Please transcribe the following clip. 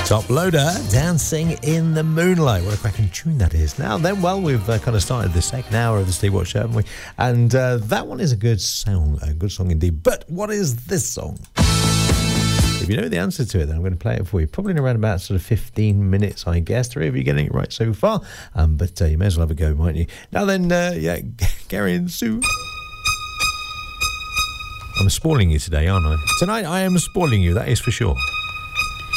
Top Loader, Dancing in the Moonlight. What a cracking tune that is. Now then, well, we've kind of started the second hour of the Steve Watt Show, haven't we? And that one is a good song indeed. But what is this song? If you know the answer to it, then I'm going to play it for you. Probably in around about sort of 15 minutes, I guess. 3 of you getting it right so far. But you may as well have a go, mightn't you? Now then, Gary and Sue. I'm spoiling you today, aren't I? Tonight I am spoiling you, that is for sure.